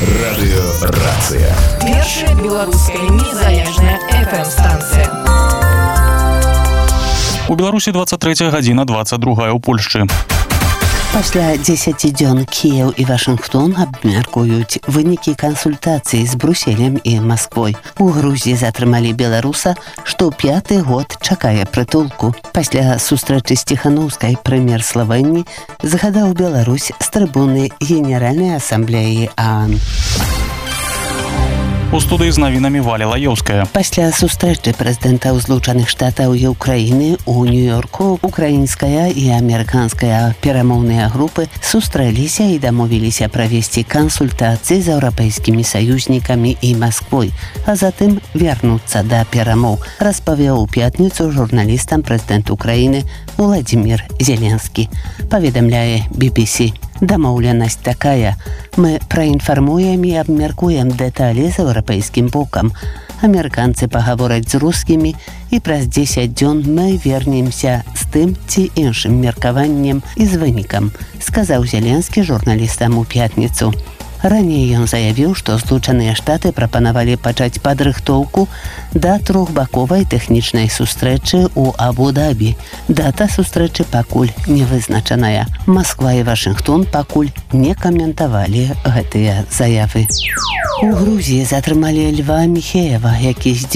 Радыёрацыя. Першая беларуская незалежная FM-станцыя. У Беларусі 23 гадзіна 22 ў Польшчы. Пасля 10 дзён Кіеў і Вашынгтон абмяркуюць вынікі кансультацый з Брюсселем і Масквой. У Грузіі затрымалі беларуса, што 5-й год чакае прытулку. Пасля сустрэчы з Ціханаўскай прэм'ер Славэніі згадаў Беларусь з трыбуны Генеральнай асамблеі ААН. У студыі з навінамі Валя Лаёўская. Пасля сустрэчы прэзідэнтаў Злучаных Штатаў і Ўкраіны ў Нью-Йорку украінская і амерыканская перамоўныя групы сустрэліся і дамовіліся правесці кансультацыі з еўрапейскімі саюзнікамі і Масквой, а затым вярнуцца да перамоў, распавёў у пятніцу журналістам прэзідэнт Украіны Владзімір Зеленскі. Паведамляе BBC. Дамоўленасць такая. Мы праінфармуем і абмяркуем дэталі з еўрапейскім бокам. Амерыканцы пагавораць з рускімі і праз 10 дзён мы вернемся з тым ці іншым меркаваннем і з вынікам, сказаў Зеленскі журналістам у пятніцу. Раней ён заявіў, што Злучаныя Штаты прапанавалі пачаць падрыхтоўку да трохбаковай тэхнічнай сустрэчы ў Абу-Дабі. Дата сустрэчы пакуль не вызначаная. Масква і Вашынгтон пакуль не каментавалі гэтыя заявы. У Грузіі затрымалі Льва Міхеева, які з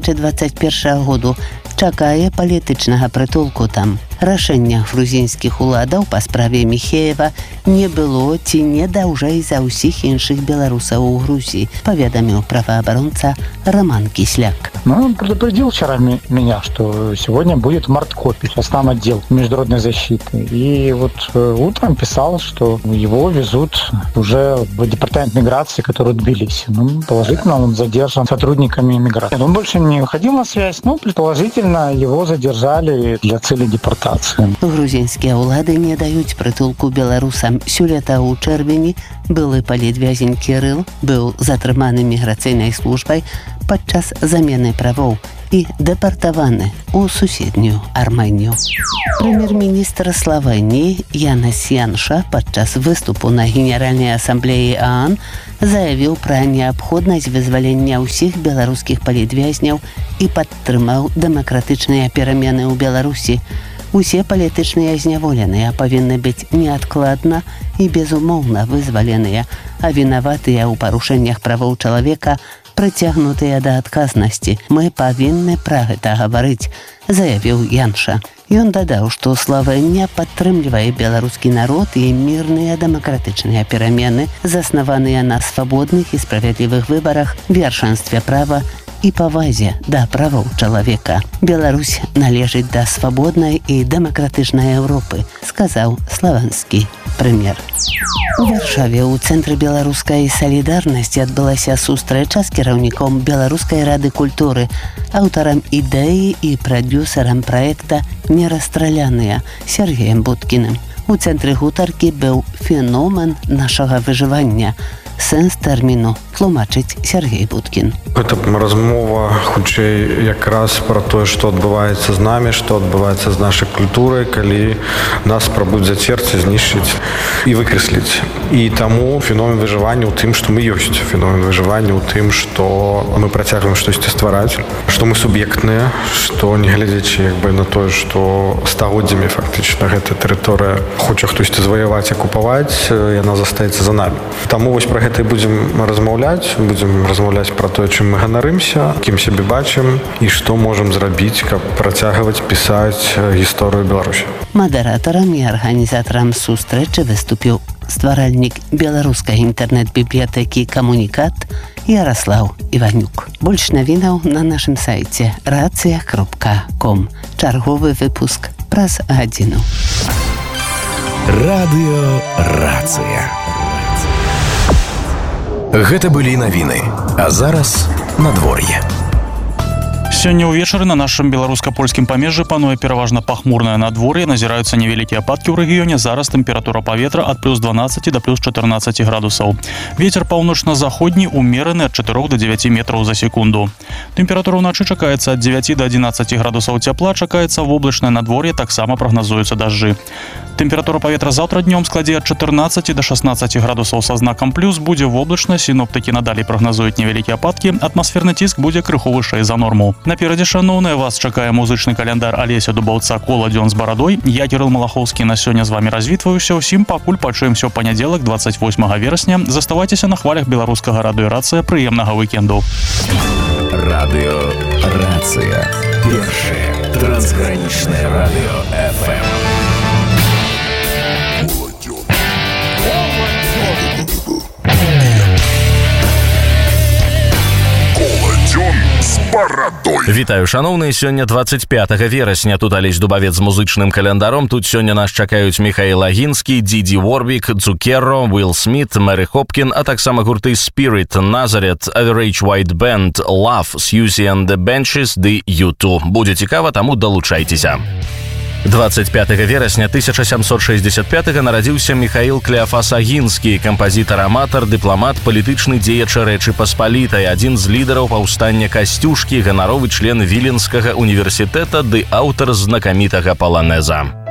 2021 году чакае палітычнага прытулку там. Рашэння грузінскіх уладаў па справе Міхеева не было ці не даўжэй за ўсіх іншых беларусаў у Грузіі, паведаміў праваабаронца Роман Кисляк. Он предупредил вчера меня, что сегодня будет марткопий, основной отдел международной защиты. И вот утром писал, что его везут уже в департамент миграции, который в Тбилиси. Положительно он задержан сотрудниками миграции. Он больше не выходил на связь, но предположительно его задержали для цели депортации. Грузінскія ўлады не даюць прытулку беларусам. Сёлета ў чэрвені былы палітвязень Кірыл быў затрыманы міграцыйнай службай падчас замены правоў і дэпартаваны ў суседнюю Армэнію. Прэм'ер-міністр Славэніі Янас Янша падчас выступу на Генеральнай асамблеі ААН заявіў пра неабходнасць вызвалення ўсіх беларускіх палітвязняў і падтрымаў дэмакратычныя перамены ў Беларусі. Усе палітычныя зняволеныя павінны быць неадкладна і безумоўна вызваленыя, а вінаватыя ў парушэннях правоў чалавека прыцягнутыя да адказнасці. Мы павінны пра гэта гаварыць, заявіў Янша. Ён дадаў, што Славэнія падтрымлівае беларускі народ і мірныя дэмакратычныя перамены, заснаваныя на свабодных і справядлівых выбарах, вершанстве права і павазе да правоў чалавека. Беларусь належыць да свабоднай і дэмакратычнай Еўропы, сказаў славянскі прэм'ер. У Варшаве ў цэнтры беларускай салідарнасці адбылася сустрэча з кіраўніком Беларускай рады культуры, аўтарам ідэі і прадюсарам праекта «Нерасстраляныя» Сергеем Будкіным. У цэнтры гутаркі быў феномен нашага выжывання. Сэнс тэрміну тлумачыць Сергей Будкін. Гэта размова хутчэй якраз пра тое, што адбываецца з намі, што адбываецца з нашай культурай, калі нас спрабуюць зацерці, знішчыць і выкрэсліць. І таму феномен выжывання ў тым, што мы ёсць. Феномен выжывання ў тым, што мы працягваем штосьці ствараць, што мы суб'ектныя, што не глядзячы на тое, што стагоддзямі фактычна гэта тэрыторыя хоча хтосьці заваяваць, акупаваць, яна застаецца за намі. Таму вось пра гэта і будзем размаўляць пра тое, чым мы ганарымся, кім сябе бачым і што можам зрабіць, каб працягваць пісаць гісторыю Беларусі. Мадэратарам і арганізатарам сустрэчы выступіў стваральнік беларускай інтэрнэт-бібліятэкі «Камунікат» Яраслаў Іванюк. Больш навінаў на нашым сайце racja.com. Чарговы выпуск праз гадзіну. Радыёрацыя. Гэта былі навіны. А зараз надвор'е. Сёння ўвечары на нашым беларуска-польскім памежжы пануе пераважна пахмурнае надвор'е, назіраюцца невялікія ападкі ў рэгіёне, зараз тэмпература паветра ад плюс 12 да плюс 14 градусаў. Вецер паўночна-заходні умераны ад 4 до 9 метраў за секунду. Тэмпература ўначы чакаецца ад 9 до 11 градусаў цяпла, чакаецца воблачнае надвор'е, таксама прагназуюцца дажджы. Тэмпература паветра заўтра днём складзе ад 14 до 16 градусаў са знакам плюс, будзе воблачна, сіноптыкі надалей прагназуюць невялікія ападкі, атмасферны ціск будзе крыху вышэй за норму. Наперадзе, шаноўныя, вас чакае музычны каляндар Алеся Дубаўца «Кола дзён з барадой». Я, Кірыл Малахоўскі, на сёння з вамі развітваюся. Усім пакуль пачуемся ў панядзелак, 28 верасня. Заставайцеся на хвалях беларускага радыё-рацыя. Прыемнага вікенду. Радио-рация. Первое трансграничное радио ФМ. Вітаю, шаноўныя, сёння 25 верасня. Тут Алесь Дубавец з музычным календаром. Тут сёння нас чакаюць Михаил Агінскі, Диди Ворвік, Цукерро, Уилл Смит, Мэри Хопкін, а таксама гурты Spirit, Nazareth, Average White Band, Love, Susie and the Benches, ды U2. Будзе цікава, таму далучайцеся. 25 верасня 1765 нарадзіўся Михаил Клеафас Агінскі, кампазітар-аматар, дыпламат, палітычны дзеяч Рэчы Паспалітай, адзін з лідараў паўстання Касцюшкі, ганаровы член Віленскага універсітэта ды аўтар знакамітага паланеза.